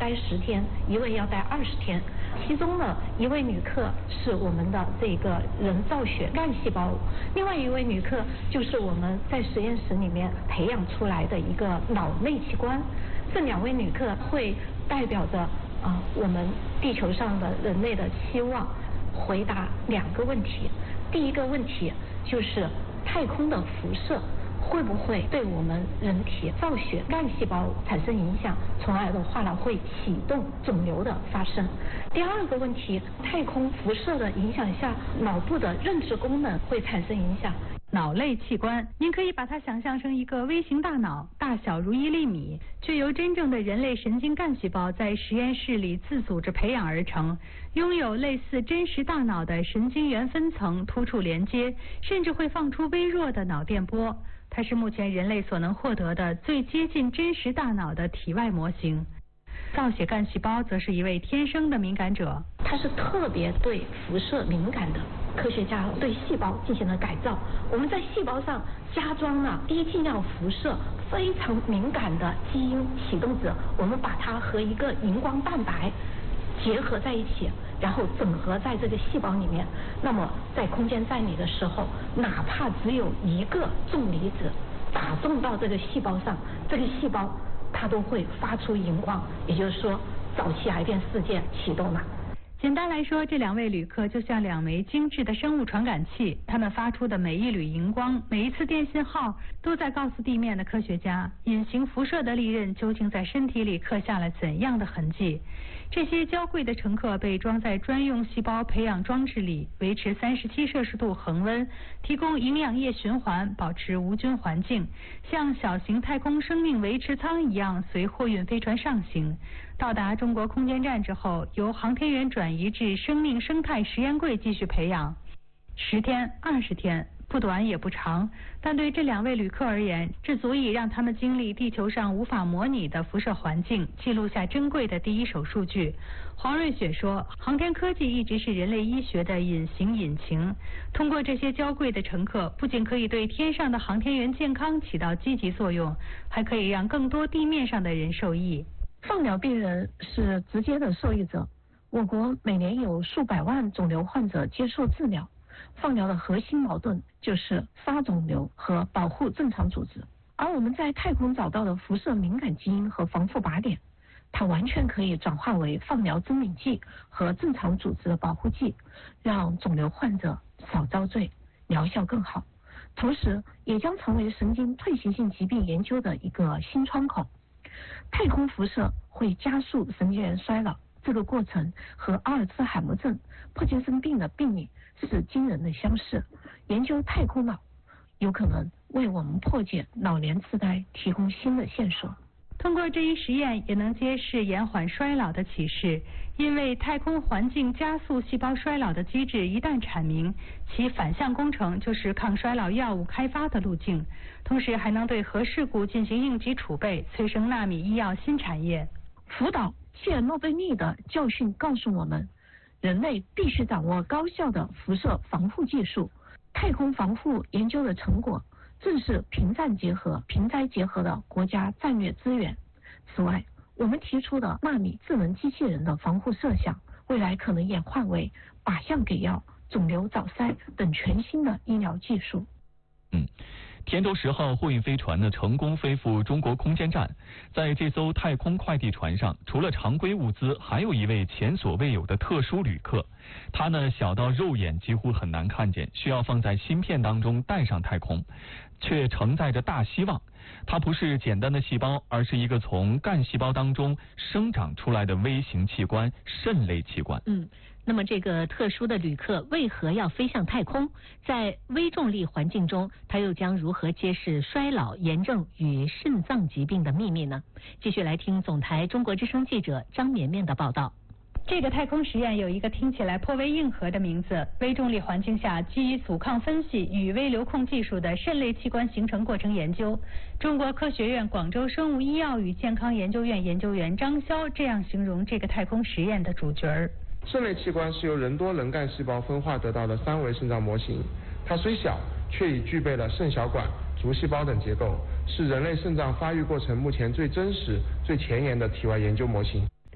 待10天，一位要待20天。其中呢，一位女客是我们的这个人造血干细胞，另外一位女客就是我们在实验室里面培养出来的一个脑内器官。这2位女客会代表着我们地球上的人类的期望，回答2个问题。第一个问题就是太空的辐射会不会对我们人体造血干细胞产生影响，从而的话呢会启动肿瘤的发生。第2个问题，太空辐射的影响下，脑部的认知功能会产生影响。 脑类器官，您可以把它想象成一个微型大脑，大小如1厘米，却由真正的人类神经干细胞在实验室里自组织培养而成，拥有类似真实大脑的神经元分层突触连接，甚至会放出微弱的脑电波。它是目前人类所能获得的最接近真实大脑的体外模型。造血干细胞则是一位天生的敏感者， 它是特别对辐射敏感的。科学家对细胞进行了改造，我们在细胞上加装了低剂量辐射非常敏感的基因启动者，我们把它和一个荧光蛋白结合在一起，然后整合在这个细胞里面。那么在空间站里的时候，哪怕只有1个重离子打中到这个细胞上，这个细胞它都会发出荧光，也就是说早期癌变事件启动了。 简单来说，这2位旅客就像2枚精致的生物传感器，他们发出的每一缕荧光，每一次电信号，都在告诉地面的科学家，隐形辐射的利刃究竟在身体里刻下了怎样的痕迹。这些娇贵的乘客被装在专用细胞培养装置里，维持37摄氏度恒温，提供营养液循环，保持无菌环境，像小型太空生命维持舱一样随货运飞船上行。到达中国空间站之后，由航天员转移至生命生态实验柜继续培养。10天、20天，不短也不长，但对这2位旅客而言，这足以让他们经历地球上无法模拟的辐射环境，记录下珍贵的第一手数据。黄瑞雪说，航天科技一直是人类医学的隐形引擎，通过这些娇贵的乘客，不仅可以对天上的航天员健康起到积极作用，还可以让更多地面上的人受益。 放疗病人是直接的受益者，我国每年有数百万肿瘤患者接受治疗。放疗的核心矛盾就是杀肿瘤和保护正常组织，而我们在太空找到的辐射敏感基因和防复靶点，它完全可以转化为放疗增敏剂和正常组织的保护剂，让肿瘤患者少遭罪，疗效更好。同时也将成为神经退行性疾病研究的一个新窗口。太空辐射会加速神经元衰老，这个过程和阿尔茨海默症、帕金森病的病理是惊人的相似。研究太空脑有可能为我们破解老年痴呆提供新的线索。 通过这一实验，也能揭示延缓衰老的启示。因为太空环境加速细胞衰老的机制一旦阐明，其反向工程就是抗衰老药物开发的路径，同时还能对核事故进行应急储备，催生纳米医药新产业。 福岛切尔诺贝利的教训告诉我们，人类必须掌握高效的辐射防护技术。太空防护研究的成果正是平战结合、平灾结合的国家战略资源。此外，我们提出的纳米智能机器人的防护设想，未来可能演化为靶向给药、肿瘤早筛等全新的医疗技术。 天舟10号货运飞船呢成功飞赴中国空间站，在这艘太空快递船上，除了常规物资，还有一位前所未有的特殊旅客。他呢小到肉眼几乎很难看见，需要放在芯片当中带上太空，却承载着大希望。它不是简单的细胞，而是一个从干细胞当中生长出来的微型器官——肾类器官。 那么这个特殊的旅客为何要飞向太空？在微重力环境中，他又将如何揭示衰老、炎症与肾脏疾病的秘密呢？继续来听总台中国之声记者张绵绵的报道。 这个太空实验有一个听起来颇为硬核的名字——微重力环境下基于阻抗分析与微流控技术的肾类器官形成过程研究。中国科学院广州生物医药与健康研究院研究员张潇这样形容这个太空实验的主角儿。 肾类器官是由人多能干细胞分化得到的3维肾脏模型，它虽小，却已具备了肾小管、足细胞等结构，是人类肾脏发育过程目前最真实、最前沿的体外研究模型。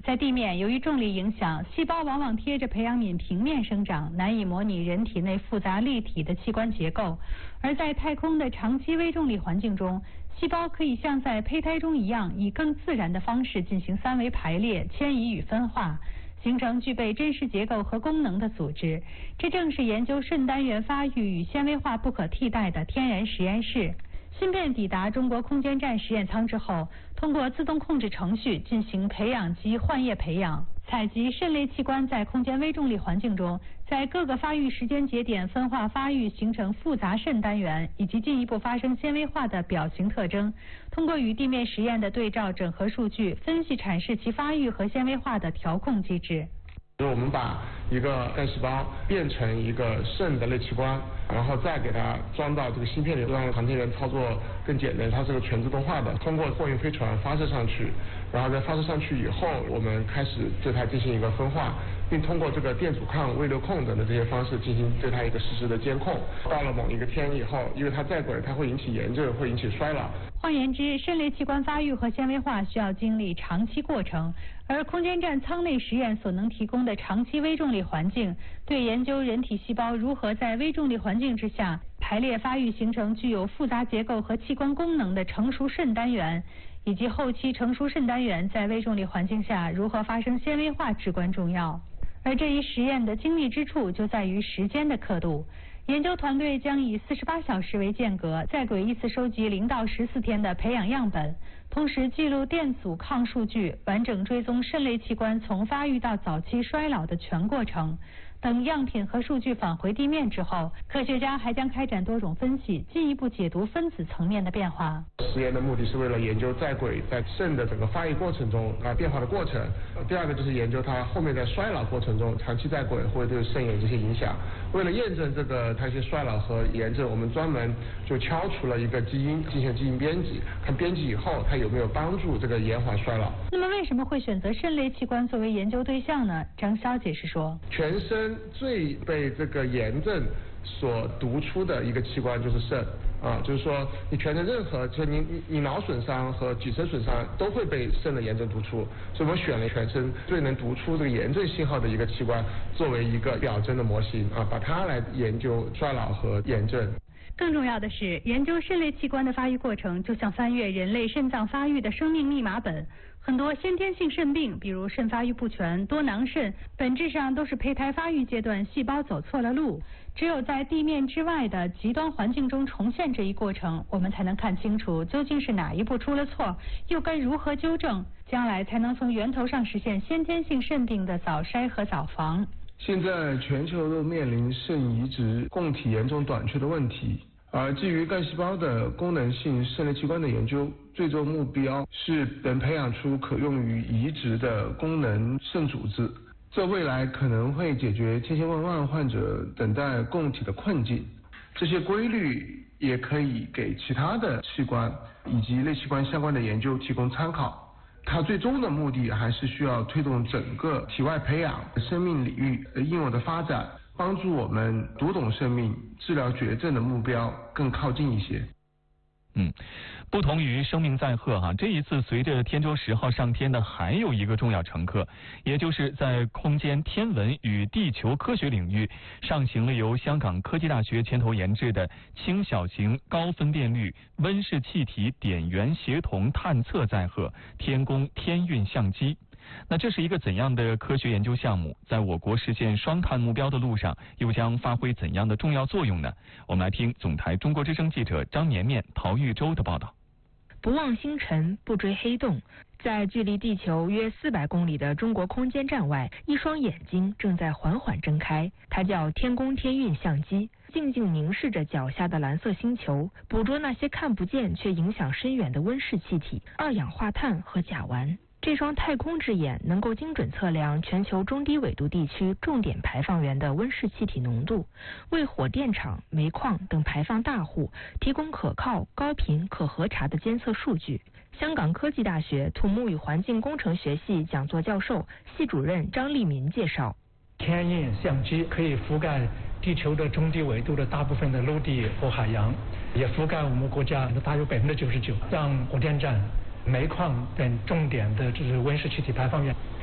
在地面，由于重力影响，细胞往往贴着培养皿平面生长，难以模拟人体内复杂立体的器官结构。而在太空的长期微重力环境中，细胞可以像在胚胎中一样，以更自然的方式进行三维排列、迁移与分化，形成具备真实结构和功能的组织。这正是研究肾单元发育与纤维化不可替代的天然实验室。芯片抵达中国空间站实验舱之后，通过自动控制程序进行培养及换液培养，采集肾类器官在空间微重力环境中，在各个发育时间节点分化发育，形成复杂肾单元，以及进一步发生纤维化的表型特征。通过与地面实验的对照整合数据，分析阐释其发育和纤维化的调控机制。 我们把一个干细胞变成一个肾的类器官，然后再给它装到这个芯片里，让航天员操作更简单。它是个全自动化的，通过货运飞船发射上去，然后在发射上去以后，我们开始对它进行一个分化，并通过这个电阻抗、微流控等的这些方式进行对它一个实时的监控。到了某一个天以后，因为它在轨，它会引起炎症，会引起衰老。 换言之，肾类器官发育和纤维化需要经历长期过程，而空间站舱内实验所能提供的长期微重力环境，对研究人体细胞如何在微重力环境之下排列发育形成具有复杂结构和器官功能的成熟肾单元，以及后期成熟肾单元在微重力环境下如何发生纤维化至关重要。而这一实验的精密之处就在于时间的刻度。研究团队将以48小时为间隔，在轨依次收集0到14天的培养样本，同时记录电阻抗数据，完整追踪肾类器官从发育到早期衰老的全过程。等样品和数据返回地面之后，科学家还将开展多种分析，进一步解读分子层面的变化。 实验的目的是为了研究在轨在肾的整个发育过程中变化的过程。第二个就是研究它后面在衰老过程中长期在轨会对肾有这些影响。为了验证这个它一些衰老和炎症，我们专门就敲除了一个基因进行基因编辑，看编辑以后它有没有帮助这个延缓衰老。 那么为什么会选择肾类器官作为研究对象呢？张潇解释说， 全身最被这个炎症所读出的一个器官就是肾啊，就是说你全身任何，就你脑损伤和脊髓损伤都会被肾的炎症读出，所以我们选了全身最能读出这个炎症信号的一个器官作为一个表征的模型啊，把它来研究衰老和炎症。 更重要的是，研究肾类器官的发育过程，就像翻阅人类肾脏发育的生命密码本。很多先天性肾病，比如肾发育不全、多囊肾，本质上都是胚胎发育阶段细胞走错了路。只有在地面之外的极端环境中重现这一过程，我们才能看清楚究竟是哪一步出了错，又该如何纠正，将来才能从源头上实现先天性肾病的早筛和早防。 现在全球都面临肾移植供体严重短缺的问题，而基于干细胞的功能性肾类器官的研究，最终目标是能培养出可用于移植的功能肾组织。这未来可能会解决千千万万患者等待供体的困境。这些规律也可以给其他的器官以及类器官相关的研究提供参考。它最终的目的还是需要推动整个体外培养、生命领域应用的发展，帮助我们读懂生命、治疗绝症的目标更靠近一些。 不同于生命载荷这一次随着天舟10号上天的还有一个重要乘客，也就是在空间天文与地球科学领域上行了由香港科技大学牵头研制的轻小型高分辨率温室气体点源协同探测载荷天宫天运相机。那这是一个怎样的科学研究项目？在我国实现双碳目标的路上，又将发挥怎样的重要作用呢？我们来听总台中国之声记者张绵绵、陶玉洲的报道。 不望星辰，不追黑洞。在距离地球约400公里的中国空间站外，一双眼睛正在缓缓睁开，它叫天宫天运相机，静静凝视着脚下的蓝色星球，捕捉那些看不见却影响深远的温室气体、二氧化碳和甲烷。这双太空之眼能够精准测量全球中低纬度地区重点排放源的温室气体浓度，为火电厂、煤矿等排放大户提供可靠、高频、可核查的监测数据。香港科技大学土木与环境工程学系讲座教授、系主任张立民介绍， 天运相机可以覆盖地球的中低纬度的大部分的陆地和海洋，也覆盖我们国家的大约99%，让火电站、煤矿等重点的就是温室气体排放源